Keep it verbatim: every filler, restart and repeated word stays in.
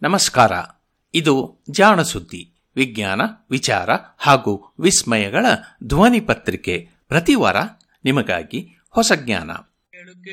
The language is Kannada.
ನಮಸ್ಕಾರ. ಇದು ಜಾಣ ಸುದ್ದಿ, ವಿಜ್ಞಾನ, ವಿಚಾರ ಹಾಗೂ ವಿಸ್ಮಯಗಳ ಧ್ವನಿ ಪತ್ರಿಕೆ. ಪ್ರತಿ ವಾರ ನಿಮಗಾಗಿ ಹೊಸ ಜ್ಞಾನ.